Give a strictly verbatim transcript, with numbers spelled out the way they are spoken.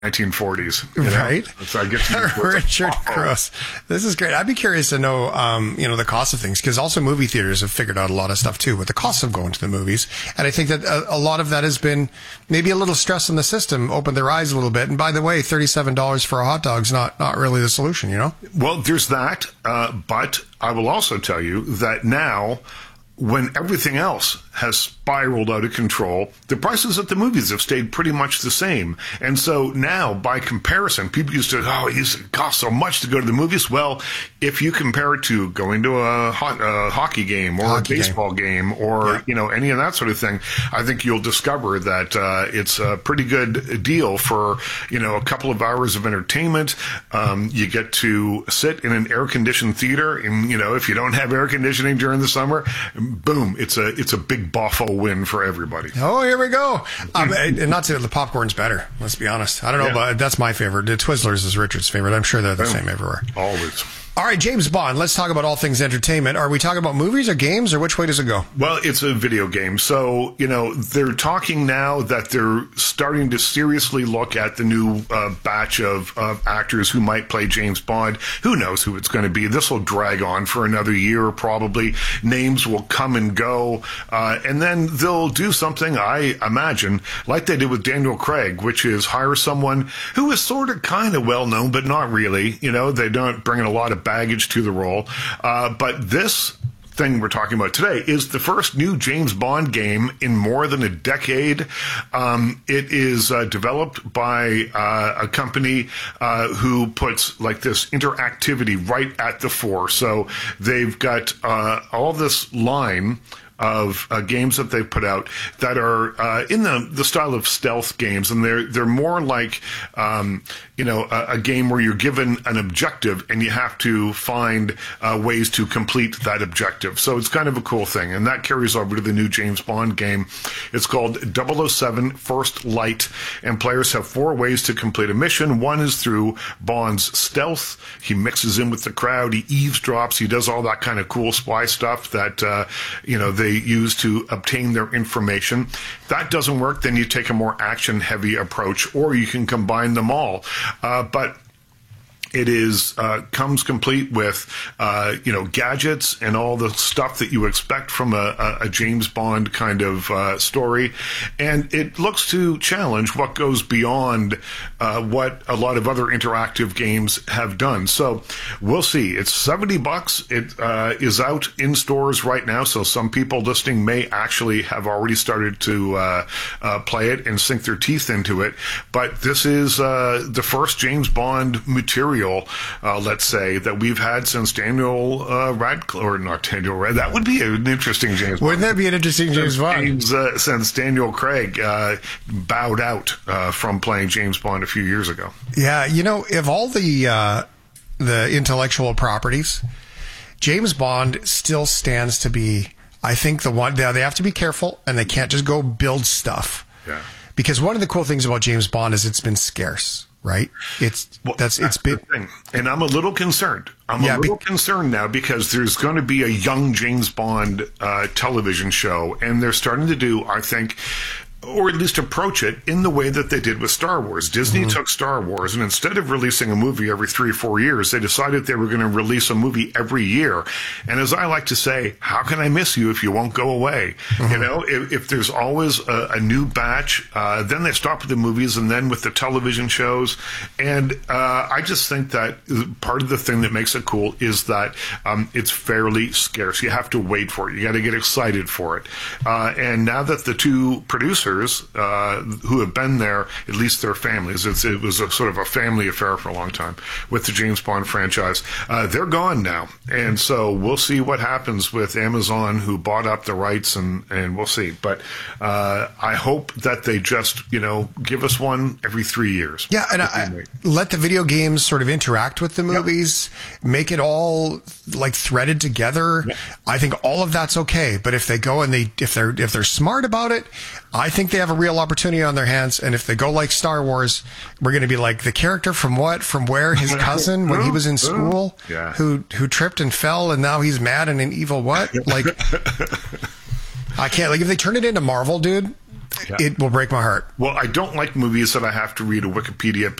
nineteen forties, you know? Right? So I get to Richard Gross. This is great. I'd be curious to know, um, you know, the cost of things, because also movie theaters have figured out a lot of stuff too with the cost of going to the movies. And I think that a, a lot of that has been maybe a little stress in the system, opened their eyes a little bit. And by the way, thirty-seven dollars for a hot dog is not, not really the solution, you know? Well, there's that. Uh, but I will also tell you that now, when everything else has spiraled out of control, the prices at the movies have stayed pretty much the same. And so now, by comparison, people used to, oh, it costs so much to go to the movies. Well, if you compare it to going to a, ho- a hockey game or hockey a baseball game, game or, yeah. you know, any of that sort of thing, I think you'll discover that uh, it's a pretty good deal for, you know, a couple of hours of entertainment. Um, you get to sit in an air-conditioned theater, and, you know, if you don't have air conditioning during the summer, boom, it's a it's a big Boffo win for everybody. Oh, here we go. Um, and not to the popcorn's better. Let's be honest. I don't know, yeah. but that's my favorite. The Twizzlers is Richard's favorite. I'm sure they're the boom. Same everywhere. Always. All right, James Bond. Let's talk about all things entertainment. Are we talking about movies or games, or which way does it go? Well, it's a video game. So, you know, they're talking now that they're starting to seriously look at the new uh, batch of, of actors who might play James Bond. Who knows who it's going to be? This will drag on for another year, probably. Names will come and go. Uh, and then they'll do something, I imagine, like they did with Daniel Craig, which is hire someone who is sort of kind of well known, but not really. You know, they don't bring in a lot of baggage to the role. Uh, but this thing we're talking about today is the first new James Bond game in more than a decade. Um, it is uh, developed by uh, a company uh, who puts like this interactivity right at the fore. So they've got uh, all this line of uh, games that they've put out that are uh, in the the style of stealth games, and they're they're more like um, you know a, a game where you're given an objective and you have to find uh, ways to complete that objective. So it's kind of a cool thing, and that carries over to the new James Bond game. It's called double oh seven First Light, and players have four ways to complete a mission. One is through Bond's stealth. He mixes in with the crowd. He eavesdrops. He does all that kind of cool spy stuff that uh, you know they use to obtain their information. If that doesn't work, then you take a more action-heavy approach, or you can combine them all. Uh, but it is uh, comes complete with uh, you know gadgets and all the stuff that you expect from a, a James Bond kind of uh, story, and it looks to challenge what goes beyond uh, what a lot of other interactive games have done. So we'll see. It's seventy bucks. It uh, is out in stores right now, so some people listening may actually have already started to uh, uh, play it and sink their teeth into it. But this is uh, the first James Bond material. Uh, let's say, that we've had since Daniel uh, Radcliffe, or not Daniel Radcliffe. That would be an interesting James Bond. Wouldn't that be an interesting James Bond? James, uh, since Daniel Craig uh, bowed out uh, from playing James Bond a few years ago. Yeah, you know, of all the uh, the intellectual properties, James Bond still stands to be, I think, the one. They have to be careful, and they can't just go build stuff. Yeah. Because one of the cool things about James Bond is it's been scarce. Right? It's well, that's, that's it's been, thing. And I'm a little concerned. I'm yeah, a little be, concerned now because there's going to be a young James Bond uh, television show, and they're starting to do, I think, or at least approach it in the way that they did with Star Wars. Disney mm-hmm. took Star Wars, and instead of releasing a movie every three or four years, they decided they were going to release a movie every year. And as I like to say, how can I miss you if you won't go away? Mm-hmm. You know, if, if there's always a, a new batch, uh, then they stop with the movies and then with the television shows. And uh, I just think that part of the thing that makes it cool is that um, it's fairly scarce. You have to wait for it. You got to get excited for it. Uh, and now that the two producers Uh, who have been there, at least their families. It's, it was a sort of a family affair for a long time with the James Bond franchise. Uh, they're gone now. And so we'll see what happens with Amazon, who bought up the rights, and, and we'll see. But uh, I hope that they just, you know, give us one every three years. Yeah, and I, let the video games sort of interact with the movies, yep. make it all like threaded together. Yep. I think all of that's okay. But if they go and they, if they're, if they're smart about it, I think they have a real opportunity on their hands. And if they go like Star Wars, we're going to be like the character from what, from where, his cousin when he was in school, yeah. who who tripped and fell, and now he's mad and an evil what? Like, I can't. Like, if they turn it into Marvel, dude, it will break my heart. Well, I don't like movies that I have to read a Wikipedia